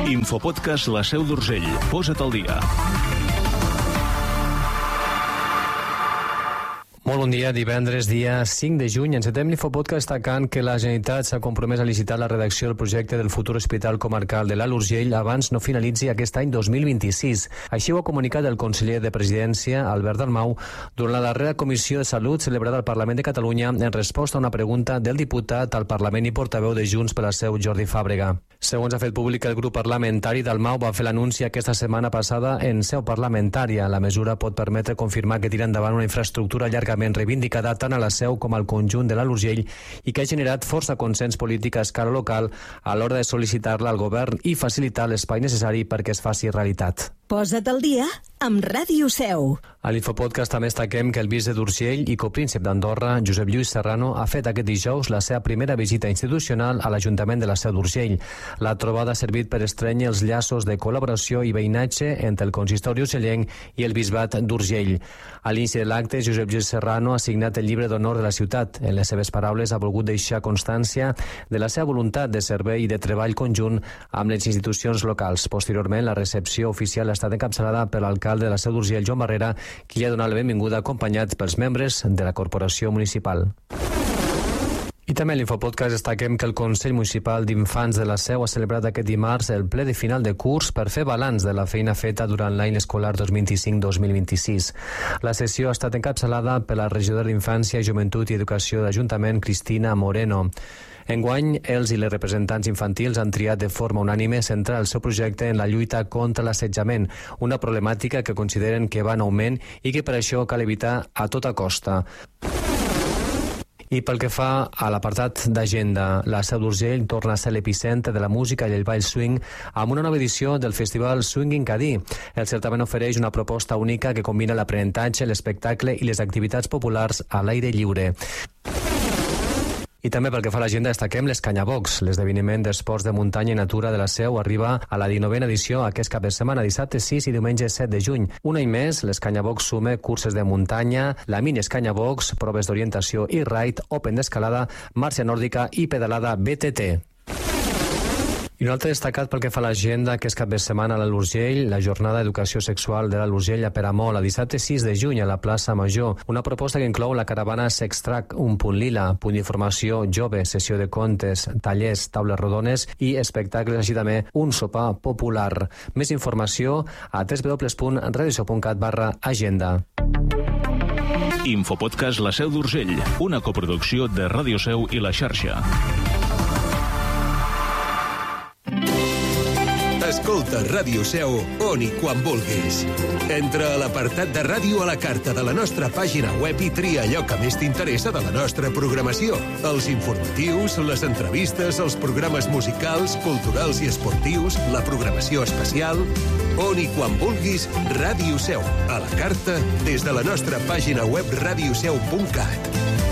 Infopodcast La Seu d'Urgell. Posa't al dia. Molt bon dia, divendres, dia 5 de juny. Encetem l'Infopodcast destacant que la Generalitat s'ha compromès a licitar la redacció del projecte del futur hospital comarcal de l'Alt Urgell abans no finalitzi aquest any 2026. Així ho ha comunicat el conseller de Presidència, Albert Dalmau, durant la darrera Comissió de Salut celebrada al Parlament de Catalunya en resposta a una pregunta del diputat al Parlament i portaveu de Junts per la Seu, Jordi Fàbrega. Segons ha fet públic el grup parlamentari, Dalmau va fer l'anunci aquesta setmana passada en seu parlamentària. La mesura pot permetre confirmar que tira endavant una infraestructura llargament reivindicada tant a la Seu com al conjunt de l'Alt Urgell i que ha generat força consens polític a escala local a l'hora de sol·licitar-la al govern i facilitar l'espai necessari perquè es faci realitat. Posa't al dia amb Ràdio Seu. A l'Infopodcast també destaquem que el bisbe d'Urgell i copríncep d'Andorra, Josep Lluís Serrano, ha fet aquest dijous la seva primera visita institucional a l'Ajuntament de la Seu d'Urgell. La trobada ha servit per estrènyer els llaços de col·laboració i veïnatge entre el consistori urgellenc i el bisbat d'Urgell. A l'inici de l'acte, Josep Lluís Serrano ha signat el llibre d'honor de la ciutat. En les seves paraules ha volgut deixar constància de la seva voluntat de servei i de treball conjunt amb les institucions locals. Posteriorment, la recepció oficial ha estat encapçalada per l'alcalde de la Seu d'Urgell, Joan Barrera, qui li ha donat la benvinguda acompanyat pels membres de la corporació municipal. I també a l'Infopodcast destaquem que el Consell Municipal d'Infants de la Seu ha celebrat aquest dimarts el ple de final de curs per fer balanç de la feina feta durant l'any escolar 2025-2026. La sessió ha estat encapçalada per la regidora d'Infància, Joventut i Educació de l'Ajuntament, Cristina Moreno. Enguany, els i les representants infantils han triat de forma unànime centrar el seu projecte en la lluita contra l'assetjament, una problemàtica que consideren que va en augment i que per això cal evitar a tota costa. I pel que fa a l'apartat d'agenda, la Seu d'Urgell torna a ser l'epicentre de la música i el ball swing amb una nova edició del festival Swinging Cadí. El certamen ofereix una proposta única que combina l'aprenentatge, l'espectacle i les activitats populars a l'aire lliure. I també pel que fa a l'agenda destaquem les Canyabocs. L'esdeveniment d'esports de muntanya i natura de la Seu arriba a la 19a edició aquest cap de setmana, dissabte 6 i diumenge 7 de juny. Un any més, les Canyabocs sume curses de muntanya, la mini Canyabocs, proves d'orientació i ride, open d'escalada, marxa nòrdica i pedalada BTT. I un altre destacat pel que fa a l'agenda, que és cap de setmana a l'Alt Urgell, la jornada d'educació sexual de l'Alt Urgell a Peramola, dissabte 6 de juny a la plaça Major. Una proposta que inclou la caravana Sextrack, un punt lila, punt d'informació jove, sessió de contes, tallers, taules rodones i espectacles, així també un sopar popular. Més informació a www.radioseu.cat/agenda. Infopodcast La Seu d'Urgell, una coproducció de Ràdio Seu i La Xarxa. Escolta Ràdio Seu on i quan vulguis. Entra a l'apartat de ràdio a la carta de la nostra pàgina web i tria allò que més t'interessa de la nostra programació. Els informatius, les entrevistes, els programes musicals, culturals i esportius, la programació especial. On i quan vulguis, Ràdio Seu. A la carta des de la nostra pàgina web radioseu.cat.